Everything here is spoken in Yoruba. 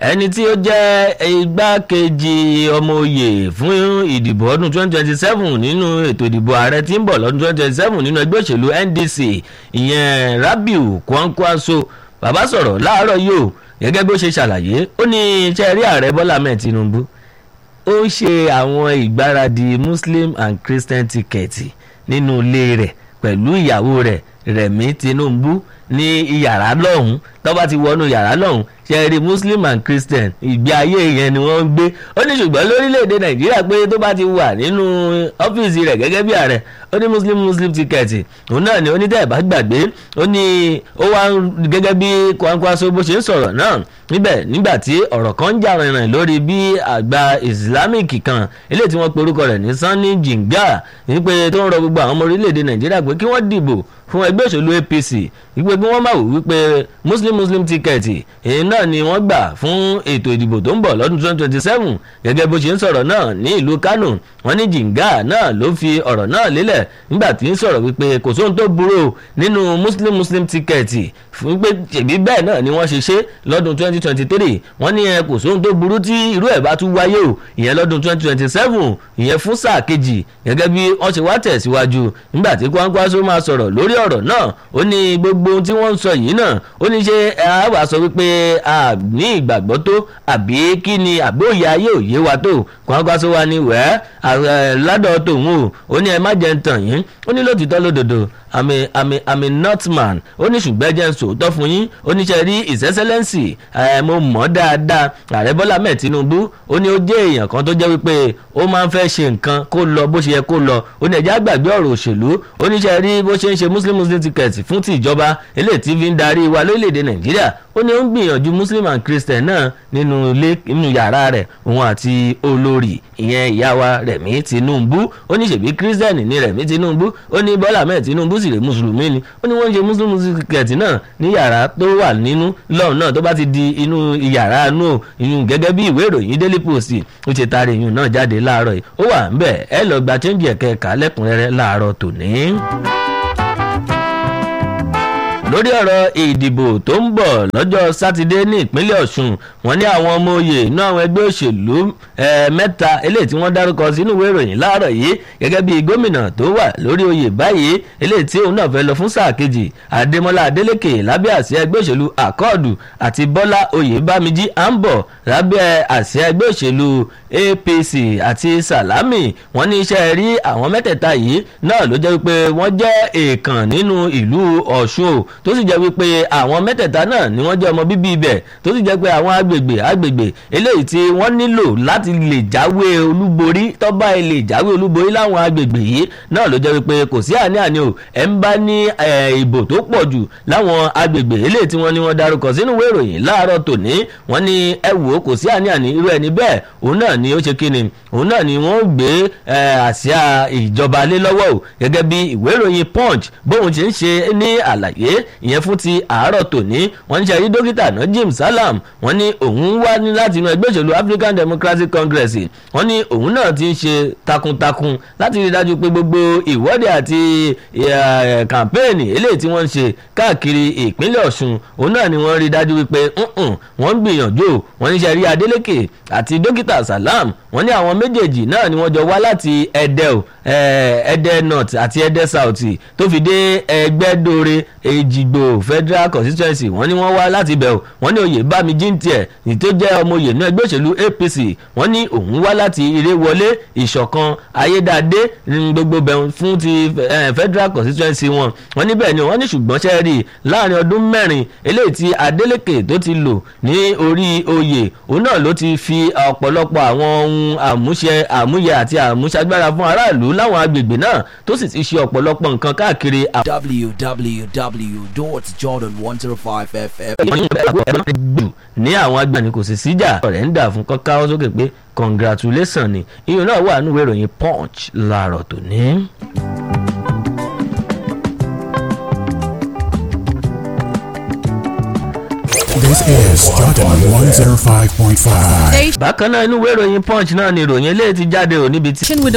ẹni tí ó jẹ́ igbákejì ọmọ oyè fún ìdìbò ọdún 2027 nínú ètò ìdìbò ààrẹ tí ń bọ̀ lọ́dún 2027 nínú ẹgbẹ́ òṣèlú NDC ìyẹn Rabiu Kwankwaso bàbá sọ̀rọ̀ láàárọ̀ yìí o gẹ́gẹ́ bí ó ṣe ṣàlàyé ó ní iṣẹ́ rí ààrẹ Bọ́lá Ahmed Tinubu ó ń ṣe àwọn ìgbáradì Muslim and Christian ticket nínú ilé rẹ̀ pẹ̀lú ìyàwó rẹ̀ Rẹ̀mí Tinubu ní yàrá lọ́hùn tó bá ti wọnú yàrá lọ́hùn ṣe rí Muslim and Christian ìgbé ayé yẹn ni wọ́n ń gbé ó ní ṣùgbọ́n lórílẹ̀‐èdè Nàìjíríà pé tó bá ti wà nínú ọ́fíìsì rẹ̀ gẹ́gẹ́ bí ààrẹ ó ní Muslim ticket òun náà ni onítẹ̀ bá gbàgbé ó ní ó wá gẹ́gẹ́ bí Kwankwaso bó ṣe ń sọ̀rọ̀ náà nígbà tí ọ̀rọ̀ kan ń jà rìnrìn lórí bí àgbà Islamic kan eléyìí tí wọ́n pe orúkọ rẹ̀ ní Sani Jinga wípé tó ń rọ gbogbo àwọn ọmọ orílẹ̀‐èdè Nàìjíríà pé kí wọ́n dìbò fún ẹgbẹ́ òṣèlú APC wípé kí wọ́n máa wò wípé Muslim ticket èyí náà ni wọ́n gbà fún ètò ìdìbò tó ń bọ̀ lọ́dún 2027 gẹ́gẹ́ bó ṣe ń sọ̀rọ̀ náà ní ìlú Kano wọ́n ní Jinga náà ló fi ọ̀rọ̀ náà lélẹ̀ nígbà tí ń sọ̀rọ̀ wípé kò sóhun tó burú nínú Muslim ticket fún pé ṣèbí bẹ́ẹ̀ náà ni wọ́n ṣe ṣe lọ́dún 2023 wọ́n ní kò sóhun tó burú tí irú ẹ̀ bá tún wáyé o ìyẹn lọ́dún 2027 ìyẹn fún sáà kejì gẹ́gẹ́ bí wọ́n ṣe wá tẹ̀síwájú nígbà tí Kwankwaso máa sọ̀rọ̀ lórí ọ̀rọ̀ náà ó ní gbogbo ohun tí wọ́n ń sọ yìí náà ó ní ṣe àwa sọ wípé a ní ìgbàgbọ́ tó àbí kí ni àbóyè ayé òye wa tó Kwankwaso wa ni ládọ̀ tòun o ó ní ẹ má jẹ́ ń tàn yín ó ní lótìtọ́ lódodo àmì northman ó ní ṣùgbọ́n jẹ́ ń sòótọ́ fún yín ó ní ṣe rí his excellency mo mọ̀ dáadáa ààrẹ Bọ́lá Ahmed Tinubu ó ní ó jẹ́ èèyàn kan tó jẹ́ wípé ó máa ń fẹ́ ṣe nǹkan kó lọ bó ṣe yẹ kó lọ ó ní ẹ̀já gbàgbé ọ̀rọ̀ òṣèlú ó ní ṣe rí bó ṣe ń ṣe Muslim ticket fún ti ìjọba eléyìí tí fi ń darí wa lórílẹ̀‐èdè Nàìjíríà ó ní ó ń gbìyànjú Muslim and Christian náà nínú yàrá rẹ̀ òun àti olórí ìyẹn ìyá wa Rẹ̀mí Tinubu ó ní ṣèbí Christian ní Rẹ̀mí Tinubu ó ní Bọ́lá Ahmed Tinubu sì rè mùsùlùmí ni ó ní wọ́n ń ṣe Muslim ticket náà ní yàrá tó wà nínú lọ́hùn náà tó bá ti di inú yàrá inú ìyún gẹ́gẹ́ bí ìwé ìròyìn Daily Post ó ṣe taari ìyún náà jáde láàárọ̀ yìí ó wà ń bẹ̀ ẹ lọ gba chẹ́ńjì ẹ̀kẹ́ ẹ̀ka lẹ́kùnrẹ́rẹ́ láàárọ̀ tòní. Lórí ọ̀rọ̀ ìdìbò tó ń bọ̀ lọ́jọ́ sátidé ní ìpínlẹ̀ Ọ̀ṣun wọ́n ní àwọn ọmọ oyè inú àwọn ẹgbẹ́ òṣèlú mẹ́ta eléyìí tí wọ́n dárúkọ sínú ìwé ìròyìn láàárọ̀ yìí gẹ́gẹ́ bí gómìnà tó wà lórí oyè báyìí eléyìí tí òun náà fẹ́ lọ fún sáà kejì Adémọ́lá Adélékè lábẹ́ àsíá ẹgbẹ́ òṣèlú Àkọọ̀dù àti Bọ́lá Oyèbámijí Àǹbọ̀ lábẹ́ àsíá ẹgbẹ́ òṣèlú APC àti Sàlámì wọ́n ní iṣẹ́ rí àwọn mẹ́tẹ̀ẹ̀ta yìí náà ló jẹ́ wípé wọ́n jẹ́ èèkàn nínú ìlú Ọ̀ṣun o tó sì jẹ́ wípé àwọn mẹ́tẹ̀ẹ̀ta náà ni wọ́n jẹ́ ọmọ bíbí ibẹ̀ tó sì jẹ́ pé àwọn agbègbè eléyìí tí wọ́n nílò láti lè jáwé olúborí tọ́ba lè jáwé olúborí láwọn agbègbè yìí náà ló jẹ́ wípé kò sí àní-àní o ẹ̀ ń bá ní ìbò tó pọ̀ jù láwọn agbègbè eléyìí tí wọ́n ní wọ́n darúkọ sínú ìwé ìròyìn láàárọ̀ tòní wọ́n ní ẹ wò ó kò sí àní-àní irú ẹni bẹ́ẹ̀ òun náà ni ó ṣe kíni òun náà ni wọ́n gbé àsíá ìjọba lé lọ́wọ́ o gẹ́gẹ́ bí ìwé ìròyìn Punch bóun ṣe ń ṣe ní àlàyé ìyẹn fún ti àárọ̀ tòní wọ́n ń ṣe rí dókítà Najim Salam wọ́n ní òun wá ní láti inú ẹgbẹ́ òṣèlú African Democratic Congress wọ́n ní òun náà ti ń ṣe takuntakun láti rí dájú pé gbogbo ìwọ́de àti kàmpéènì eléyìí tí wọ́n ń ṣe káàkiri ìpínlẹ̀ Ọ̀ṣun òun náà ni wọ́n rí dájú wípé wọ́n ń gbìyànjú wọ́n ní ṣe rí Adélékè àti dókítà Salam wọ́n ní àwọn méjèèjì náà ni wọ́n jọ wá láti Ẹdẹ North àti Ẹdẹ South tó fi dé Ẹgbẹ́dóre Èjìgbò Federal Constituency wọ́n ní wọ́n wá láti bẹ̀ ọ́ wọ́n ní Oyèbámijí tiẹ̀ ní tó jẹ́ ọmọ oyè ní ẹgbẹ́ òṣèlú APC wọ́n ní òun wá láti Ìrèwọlé Ìṣọ̀kan Ayédáadé ní gbogbo bẹ̀ fún ti Federal Constituency wọ́n níbẹ̀ ni wọ́n ní ṣùgbọ́n ṣe rí láàrin ọdún mẹ́rin eléyìí tí Adélékè tó ti lò ní orí oyè òun náà ló ti fi ọ̀pọ̀lọpọ̀ àwọn ohun àmúyẹ àti àmúṣagbára fún aráàlú láwọn agbègbè náà tó sì ti ṣe ọ̀pọ̀lọpọ̀ nǹkan káàkiri. www.jordan105fm. ní àwọn agbani kò sì síjà ọ̀rẹ́ ń dà fún kọ́ká sókè pé congratulation ni iyùn náà wà nínú ìròyìn Punch láàárọ̀ tòní. This is Jordan 105.5. bákan náà inú ìwé ìròyìn Punch náà ni ìròyìn eléyìí ti jáde ò níbi tí.